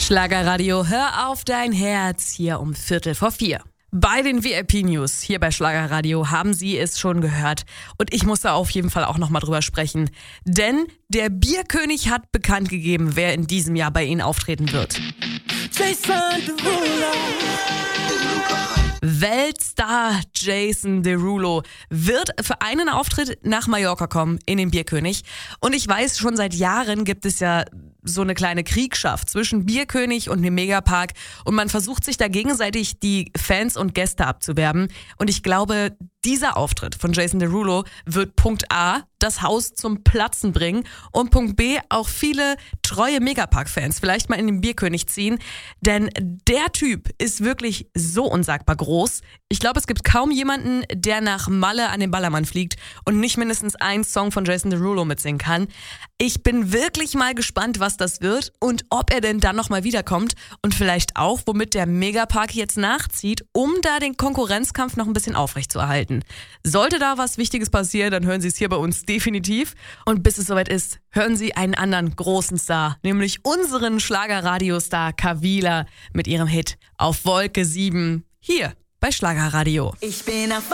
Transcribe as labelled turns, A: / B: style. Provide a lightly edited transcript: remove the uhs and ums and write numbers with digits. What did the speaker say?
A: Schlagerradio, hör auf dein Herz, hier um 3:45. Bei den VIP-News hier bei Schlagerradio haben Sie es schon gehört. Und ich muss da auf jeden Fall auch nochmal drüber sprechen. Denn der Bierkönig hat bekannt gegeben, wer in diesem Jahr bei Ihnen auftreten wird. Jason Derulo. Weltstar Jason Derulo wird für einen Auftritt nach Mallorca kommen in den Bierkönig. Und ich weiß, schon seit Jahren gibt es ja so eine kleine Kriegschaft zwischen Bierkönig und dem Megapark. Und man versucht sich da gegenseitig die Fans und Gäste abzuwerben. Und ich glaube, dieser Auftritt von Jason Derulo wird Punkt A, das Haus zum Platzen bringen und Punkt B, auch viele treue Megapark-Fans vielleicht mal in den Bierkönig ziehen. Denn der Typ ist wirklich so unsagbar groß. Ich glaube, es gibt kaum jemanden, der nach Malle an den Ballermann fliegt und nicht mindestens einen Song von Jason Derulo mitsingen kann. Ich bin wirklich mal gespannt, was das wird und ob er denn dann nochmal wiederkommt und vielleicht auch, womit der Megapark jetzt nachzieht, um da den Konkurrenzkampf noch ein bisschen aufrechtzuerhalten. Sollte da was Wichtiges passieren, dann hören Sie es hier bei uns definitiv. Und bis es soweit ist, hören Sie einen anderen großen Star, nämlich unseren Schlagerradiostar Kavila mit ihrem Hit Auf Wolke 7 hier bei Schlagerradio.
B: Ich bin auf